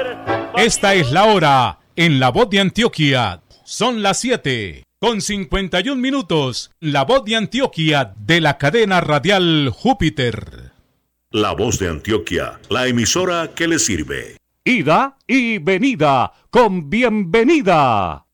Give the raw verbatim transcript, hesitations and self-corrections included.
Esta es la hora en La Voz de Antioquia. Son las siete con cincuenta y un minutos. La Voz de Antioquia de la cadena radial Júpiter. La Voz de Antioquia, la emisora que le sirve. Ida y venida con bienvenida.